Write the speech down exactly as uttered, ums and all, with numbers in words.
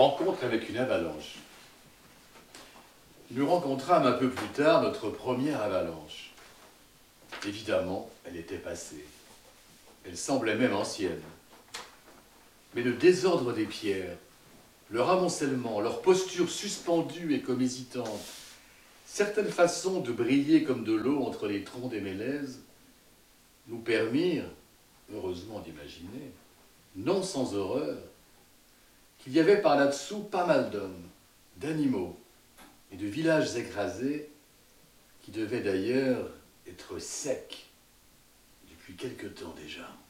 rencontre avec une avalanche. Nous rencontrâmes un peu plus tard notre première avalanche. Évidemment, elle était passée. Elle semblait même ancienne. Mais le désordre des pierres, leur amoncellement, leur posture suspendue et comme hésitante, certaines façons de briller comme de l'eau entre les troncs des mélèzes, nous permirent, heureusement d'imaginer, non sans horreur, qu'il y avait par là-dessous pas mal d'hommes, d'animaux et de villages écrasés qui devaient d'ailleurs être secs depuis quelque temps déjà.